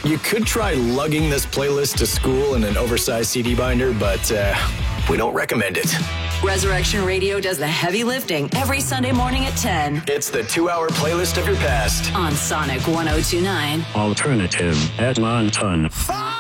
You could try lugging this playlist to school in an oversized CD binder, but we don't recommend it. Resurrection Radio does the heavy lifting every Sunday morning at 10. It's the 2-hour playlist of your past. On Sonic 102.9. Alternative Edmonton.